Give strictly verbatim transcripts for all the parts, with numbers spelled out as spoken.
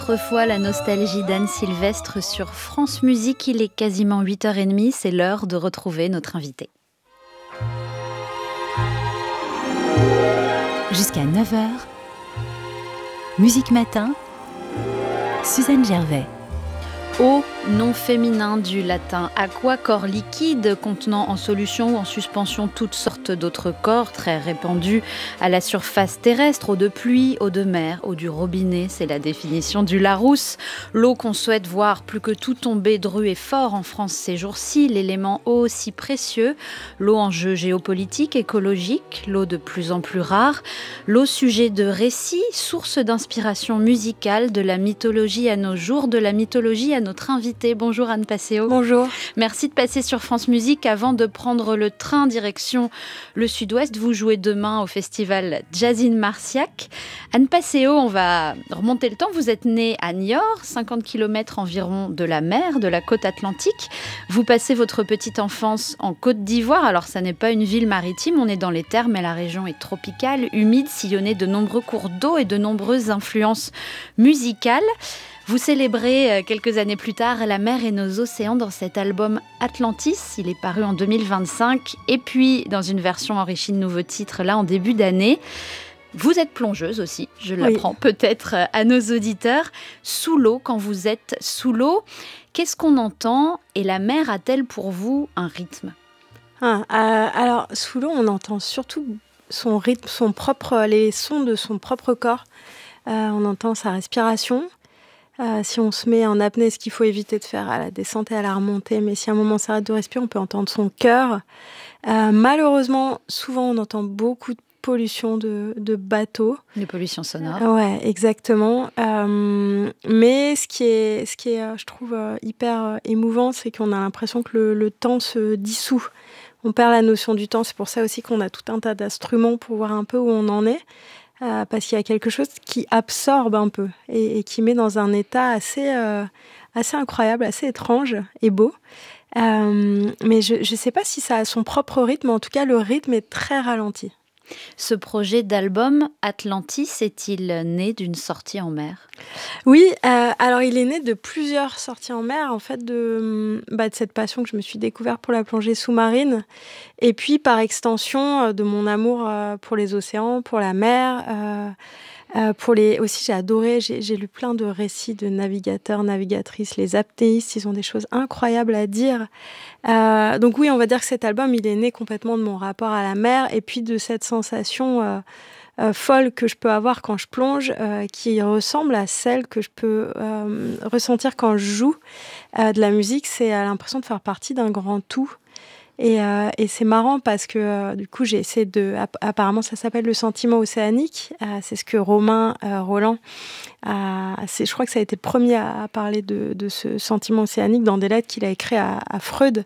Autrefois, la nostalgie d'Anne Sylvestre sur France Musique. Il est quasiment huit heures trente, c'est l'heure de retrouver notre invité. Jusqu'à neuf heures, Musique Matin, Suzanne Gervais. Eau, nom féminin du latin aqua, corps liquide contenant en solution ou en suspension toutes sortes d'autres corps très répandus à la surface terrestre, eau de pluie, eau de mer, eau du robinet, c'est la définition du Larousse. L'eau qu'on souhaite voir plus que tout tomber dru et fort en France ces jours-ci, l'élément eau si précieux, l'eau enjeu géopolitique, écologique, l'eau de plus en plus rare, l'eau sujet de récits, source d'inspiration musicale de la mythologie à nos jours, de la mythologie à notre invité. Bonjour Anne Passeo. Bonjour. Merci de passer sur France Musique avant de prendre le train direction le Sud-Ouest. Vous jouez demain au festival Jazz in Marciac. Anne Passeo, on va remonter le temps. Vous êtes née à Niort, cinquante kilomètres environ de la mer, de la côte atlantique. Vous passez votre petite enfance en Côte d'Ivoire. Alors ça n'est pas une ville maritime, on est dans les terres, mais la région est tropicale, humide, sillonnée de nombreux cours d'eau et de nombreuses influences musicales. Vous célébrez quelques années plus tard la mer et nos océans dans cet album Atlantis. Il est paru en deux mille vingt-cinq et puis dans une version enrichie de nouveaux titres là en début d'année. Vous êtes plongeuse aussi, je l'apprends oui. peut-être à nos auditeurs. Sous l'eau, quand vous êtes sous l'eau, qu'est-ce qu'on entend et la mer a-t-elle pour vous un rythme ? ah, euh, Alors, sous l'eau, on entend surtout son rythme, son propre, les sons de son propre corps. Euh, on entend sa respiration. Euh, si on se met en apnée, ce qu'il faut éviter de faire à la descente et à la remontée, mais si à un moment on s'arrête de respirer, on peut entendre son cœur. Euh, malheureusement, souvent on entend beaucoup de pollution de, de bateaux. Des pollutions sonores. Ouais, exactement. Euh, mais ce qui est, ce qui est, je trouve, hyper émouvant, c'est qu'on a l'impression que le, le temps se dissout. On perd la notion du temps. C'est pour ça aussi qu'on a tout un tas d'instruments pour voir un peu où on en est. Euh, parce qu'il y a quelque chose qui absorbe un peu et, et qui met dans un état assez, euh, assez incroyable, assez étrange et beau. Euh, mais je ne sais pas si ça a son propre rythme, en tout cas le rythme est très ralenti. Ce projet d'album Atlantis est-il né d'une sortie en mer ? Oui, euh, alors il est né de plusieurs sorties en mer, en fait, de, bah, de cette passion que je me suis découverte pour la plongée sous-marine, et puis par extension euh, de mon amour euh, pour les océans, pour la mer. Euh, euh, pour les, aussi, j'ai adoré, j'ai, j'ai lu plein de récits de navigateurs, navigatrices, les apnéistes, ils ont des choses incroyables à dire. Euh, donc oui, on va dire que cet album, il est né complètement de mon rapport à la mer, et puis de cette sensation euh, euh, folle que je peux avoir quand je plonge, euh, qui ressemble à celle que je peux euh, ressentir quand je joue euh, de la musique. C'est euh, l'impression de faire partie d'un grand tout. Et, euh, et c'est marrant parce que euh, du coup j'ai essayé de... Apparemment ça s'appelle le sentiment océanique. Euh, c'est ce que Romain euh, Roland... Euh, c'est, je crois que ça a été le premier à, à parler de, de ce sentiment océanique dans des lettres qu'il a écrites à, à Freud.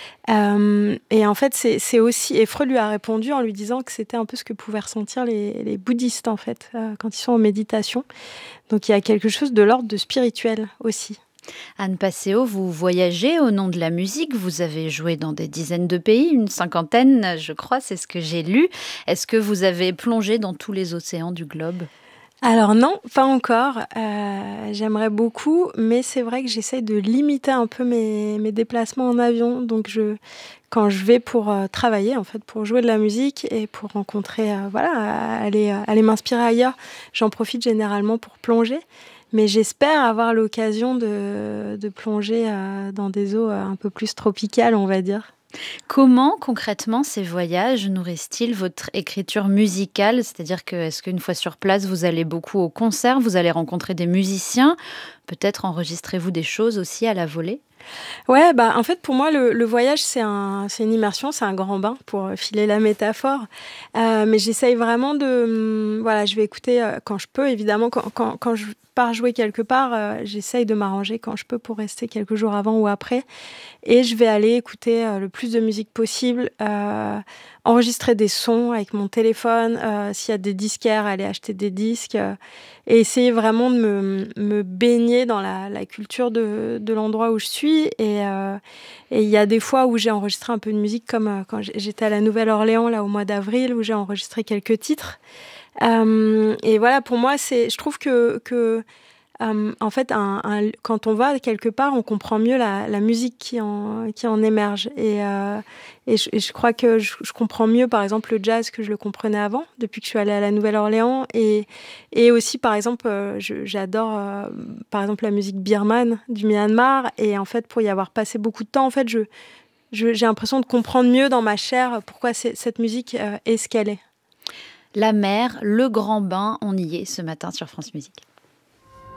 Euh, et en fait c'est, c'est aussi... Et Freud lui a répondu en lui disant que c'était un peu ce que pouvaient ressentir les, les bouddhistes en fait, euh, quand ils sont en méditation. Donc il y a quelque chose de l'ordre de spirituel aussi. Anne Passeo, vous voyagez au nom de la musique, vous avez joué dans des dizaines de pays, une cinquantaine je crois, c'est ce que j'ai lu. Est-ce que vous avez plongé dans tous les océans du globe ? Alors non, pas encore. Euh, j'aimerais beaucoup, mais c'est vrai que j'essaye de limiter un peu mes, mes déplacements en avion. Donc je, quand je vais pour euh, travailler, en fait, pour jouer de la musique et pour rencontrer, euh, voilà, aller, aller m'inspirer ailleurs, j'en profite généralement pour plonger. Mais j'espère avoir l'occasion de, de plonger euh, dans des eaux un peu plus tropicales, on va dire. Comment, concrètement, ces voyages nourrissent-ils votre écriture musicale ? C'est-à-dire que, est-ce qu'une fois sur place, vous allez beaucoup au concert, vous allez rencontrer des musiciens ? Peut-être enregistrez-vous des choses aussi à la volée ? Ouais, bah, en fait, pour moi, le, le voyage, c'est, un, c'est une immersion, c'est un grand bain, pour filer la métaphore. Euh, mais j'essaye vraiment de... Voilà, je vais écouter euh, quand je peux, évidemment. Quand, quand, quand je pars jouer quelque part, euh, j'essaye de m'arranger quand je peux pour rester quelques jours avant ou après. Et je vais aller écouter euh, le plus de musique possible, euh, enregistrer des sons avec mon téléphone, euh, s'il y a des disquaires, aller acheter des disques, euh, et essayer vraiment de me, me baigner dans la, la culture de, de l'endroit où je suis. Et euh, et il y a des fois où j'ai enregistré un peu de musique, comme euh, quand j'étais à la Nouvelle-Orléans, là, au mois d'avril, où j'ai enregistré quelques titres. Euh, et voilà, pour moi, c'est, je trouve que, que euh, en fait, un, un, quand on va quelque part, on comprend mieux la, la musique qui en, qui en émerge. Et, euh, et, je, et je crois que je, je comprends mieux, par exemple, le jazz que je le comprenais avant, depuis que je suis allée à la Nouvelle-Orléans. Et, et aussi, par exemple, je, j'adore, euh, par exemple, la musique birmane du Myanmar. Et en fait, pour y avoir passé beaucoup de temps, en fait, je, je, j'ai l'impression de comprendre mieux dans ma chair pourquoi cette musique euh, est ce qu'elle est. La mer, le grand bain, on y est ce matin sur France Musique.